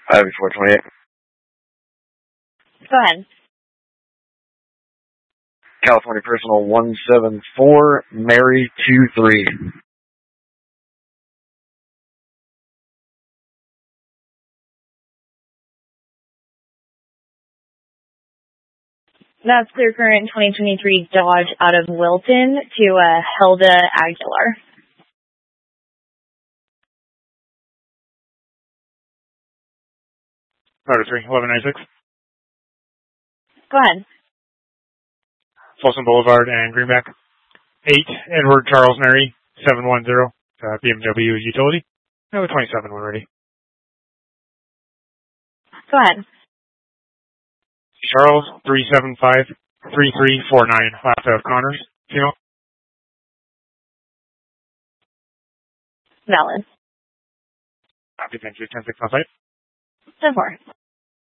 Ivy 428. Go ahead. California Personal 174, Mary 23. That's their current 2023 Dodge out of Wilton to Helda Aguilar. Order 3, 1196. Go ahead. Folsom Boulevard and Greenback. 8, Edward Charles Mary, 710, BMW Utility. No, 27 when ready. Go ahead. Charles, 375-3349, last of Connors, female. Valid. Copy, thank you. 10-6 on site. 10-4.